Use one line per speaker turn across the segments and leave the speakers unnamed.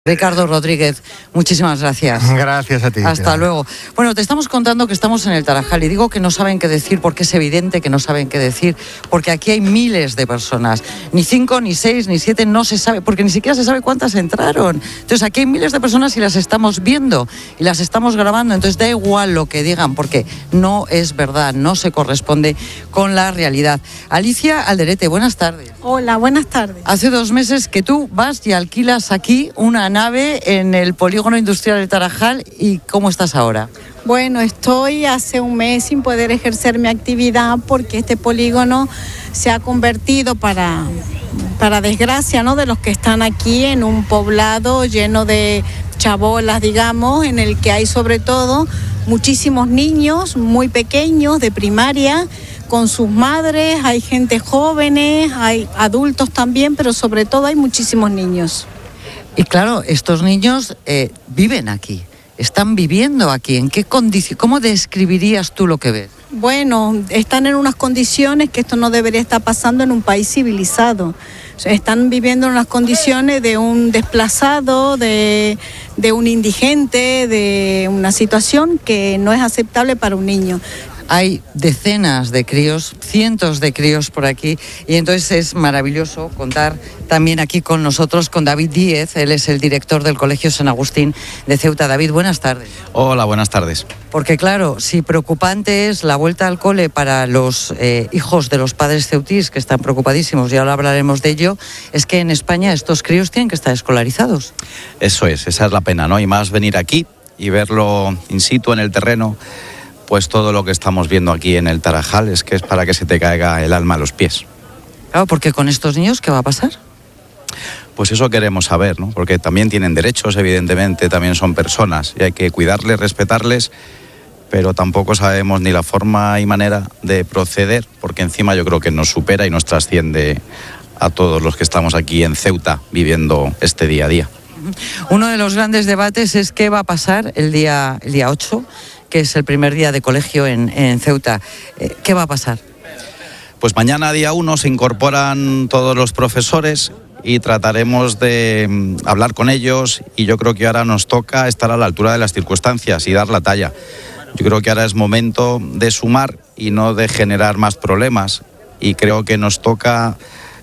Ricardo Rodríguez, muchísimas gracias.
Gracias a ti.
Hasta luego. Bueno, te estamos contando que estamos en el Tarajal y digo que no saben qué decir porque es evidente que no saben qué decir, porque aquí hay miles de personas, ni 5, ni 6, ni 7, no se sabe, porque ni siquiera se sabe cuántas entraron. Entonces aquí hay miles de personas y las estamos viendo y las estamos grabando, entonces da igual lo que digan porque no es verdad, no se corresponde con la realidad. Alicia Alderete, buenas tardes.
Hola, buenas tardes.
Hace 2 meses que tú vas y alquilas aquí una nave en el polígono industrial del Tarajal. ¿Y cómo estás ahora?
Bueno, estoy hace 1 mes sin poder ejercer mi actividad porque este polígono se ha convertido, para desgracia, ¿no?, de los que están aquí, en un poblado lleno de chabolas, digamos, en el que hay sobre todo muchísimos niños muy pequeños de primaria con sus madres, hay gente jóvenes, hay adultos también, pero sobre todo hay muchísimos niños.
Y claro, estos niños viven aquí, están viviendo aquí. ¿En qué condición? ¿Cómo describirías tú lo que ves?
Bueno, están en unas condiciones que esto no debería estar pasando en un país civilizado. O sea, están viviendo en unas condiciones de un desplazado, de un indigente, de una situación que no es aceptable para un niño.
Hay decenas de críos, cientos de críos por aquí, y entonces es maravilloso contar también aquí con nosotros con David Díez. Él es el director del Colegio San Agustín de Ceuta. David, buenas tardes.
Hola, buenas tardes.
Porque claro, si preocupante es la vuelta al cole para los hijos de los padres ceutís, que están preocupadísimos, y ahora hablaremos de ello, es que en España estos críos tienen que estar escolarizados.
Eso es, esa es la pena, ¿no? Y más venir aquí y verlo in situ en el terreno. Pues todo lo que estamos viendo aquí en el Tarajal es que es para que se te caiga el alma a los pies.
Claro, porque con estos niños, ¿qué va a pasar?
Pues eso queremos saber, ¿no? Porque también tienen derechos, evidentemente, también son personas y hay que cuidarles, respetarles, pero tampoco sabemos ni la forma y manera de proceder, porque encima yo creo que nos supera y nos trasciende a todos los que estamos aquí en Ceuta viviendo este día a día.
Uno de los grandes debates es qué va a pasar el día 8, que es el primer día de colegio en Ceuta. ¿Qué va a pasar?
Pues mañana, día 1, se incorporan todos los profesores y trataremos de hablar con ellos, y yo creo que ahora nos toca estar a la altura de las circunstancias y dar la talla. Yo creo que ahora es momento de sumar y no de generar más problemas, y creo que nos toca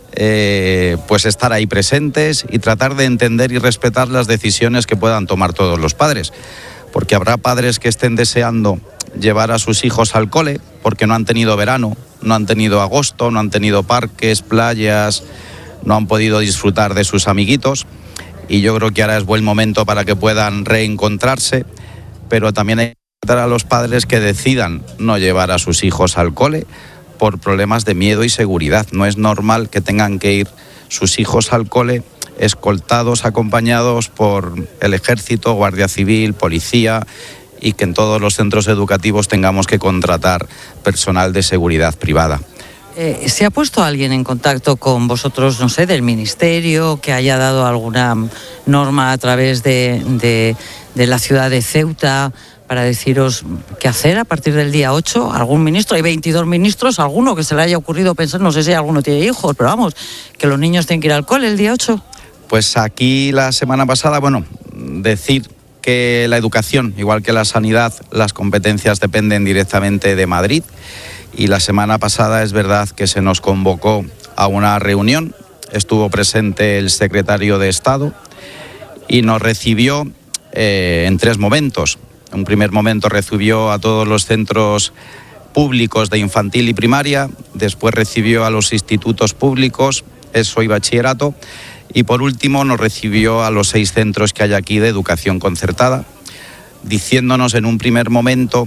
pues estar ahí presentes y tratar de entender y respetar las decisiones que puedan tomar todos los padres. Porque habrá padres que estén deseando llevar a sus hijos al cole porque no han tenido verano, no han tenido agosto, no han tenido parques, playas, no han podido disfrutar de sus amiguitos, y yo creo que ahora es buen momento para que puedan reencontrarse, pero también hay que tratar a los padres que decidan no llevar a sus hijos al cole por problemas de miedo y seguridad. No es normal que tengan que ir sus hijos al cole escoltados, acompañados por el Ejército, Guardia Civil, Policía, y que en todos los centros educativos tengamos que contratar personal de seguridad privada.
¿Se ha puesto alguien en contacto con vosotros, no sé, del Ministerio, que haya dado alguna norma a través de la ciudad de Ceuta para deciros qué hacer a partir del día 8? ¿Algún ministro? Hay 22 ministros, alguno que se le haya ocurrido pensar, no sé si alguno tiene hijos, pero vamos, que los niños tienen que ir al cole el día 8.
Pues aquí la semana pasada, decir que la educación, igual que la sanidad, las competencias dependen directamente de Madrid, y la semana pasada es verdad que se nos convocó a una reunión, estuvo presente el secretario de Estado y nos recibió en 3 momentos. En un primer momento recibió a todos los centros públicos de infantil y primaria, después recibió a los institutos públicos, ESO y bachillerato, y por último nos recibió a los 6 centros que hay aquí de educación concertada, diciéndonos en un primer momento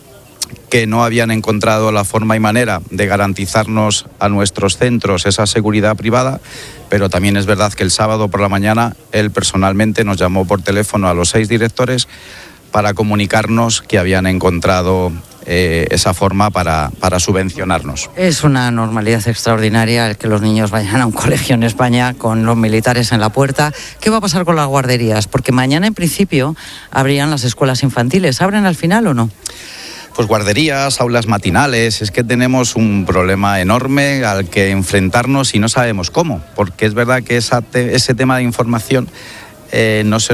que no habían encontrado la forma y manera de garantizarnos a nuestros centros esa seguridad privada, pero también es verdad que el sábado por la mañana él personalmente nos llamó por teléfono a los 6 directores para comunicarnos que habían encontrado esa forma para subvencionarnos.
Es una normalidad extraordinaria el que los niños vayan a un colegio en España con los militares en la puerta. ¿Qué va a pasar con las guarderías? Porque mañana en principio abrían las escuelas infantiles. ¿Abren al final o no?
Pues guarderías, aulas matinales, es que tenemos un problema enorme al que enfrentarnos y no sabemos cómo, porque es verdad que ese tema de información no se